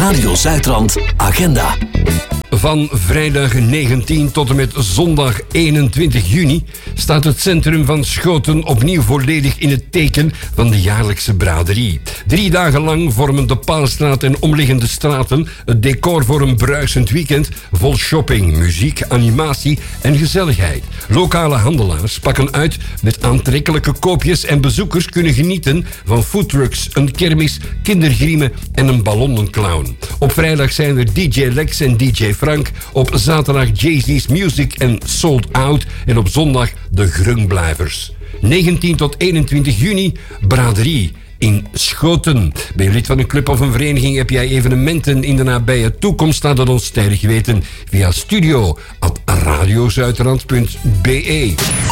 Radio Zuidrand agenda. Van vrijdag 19 tot en met zondag 21 juni staat het centrum van Schoten opnieuw volledig in het teken van de jaarlijkse braderie. 3 dagen lang vormen de Paalstraat en omliggende straten het decor voor een bruisend weekend vol shopping, muziek, animatie en gezelligheid. Lokale handelaars pakken uit met aantrekkelijke koopjes en bezoekers kunnen genieten van foodtrucks, een kermis, kindergriemen en een ballonnenclown. Op vrijdag zijn er DJ Lex en DJ Frank, op zaterdag Jay-Z's Music en Sold Out en op zondag de Grungblijvers. 19 tot 21 juni, braderie in Schoten. Ben je lid van een club of een vereniging? Heb jij evenementen in de nabije toekomst? Laat het ons sterk weten via studio@radiozuidrand.be.